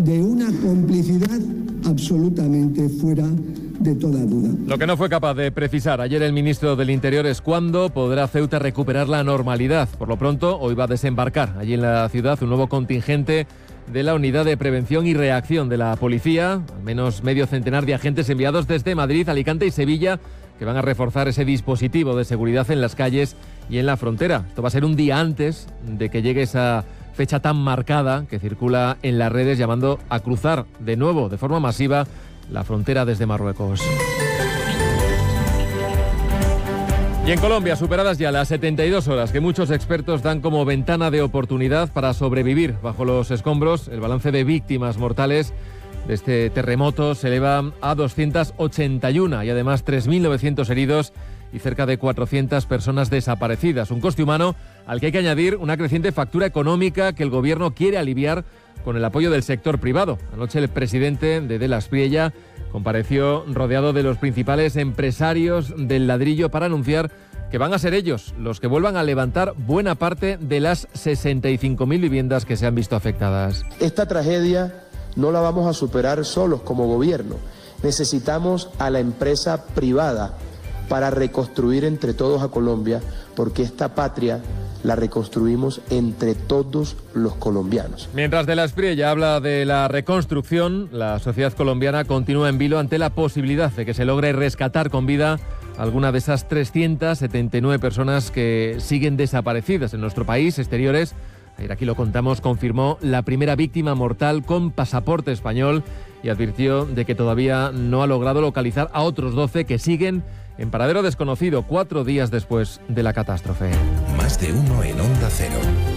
de una complicidad absolutamente fuera de toda duda. Lo que no fue capaz de precisar ayer el ministro del Interior es cuándo podrá Ceuta recuperar la normalidad. Por lo pronto, hoy va a desembarcar allí en la ciudad un nuevo contingente de la Unidad de Prevención y Reacción de la Policía, al menos medio centenar de agentes enviados desde Madrid, Alicante y Sevilla, que van a reforzar ese dispositivo de seguridad en las calles y en la frontera. Esto va a ser un día antes de que llegue esa fecha tan marcada que circula en las redes llamando a cruzar de nuevo, de forma masiva, la frontera desde Marruecos. Y en Colombia, superadas ya las 72 horas que muchos expertos dan como ventana de oportunidad para sobrevivir bajo los escombros, el balance de víctimas mortales de este terremoto se eleva a 281 y además 3.900 heridos y cerca de 400 personas desaparecidas. Un coste humano al que hay que añadir una creciente factura económica que el gobierno quiere aliviar con el apoyo del sector privado. Anoche el presidente de La Espriella compareció rodeado de los principales empresarios del ladrillo para anunciar que van a ser ellos los que vuelvan a levantar buena parte de las 65.000 viviendas que se han visto afectadas. Esta tragedia no la vamos a superar solos como gobierno. Necesitamos a la empresa privada para reconstruir entre todos a Colombia, porque esta patria la reconstruimos entre todos los colombianos. Mientras de La Espriella habla de la reconstrucción, la sociedad colombiana continúa en vilo ante la posibilidad de que se logre rescatar con vida alguna de esas 379 personas que siguen desaparecidas en nuestro país, exteriores. Ayer aquí lo contamos, confirmó la primera víctima mortal con pasaporte español y advirtió de que todavía no ha logrado localizar a otros 12 que siguen en paradero desconocido 4 días después de la catástrofe. Más de uno en Onda Cero.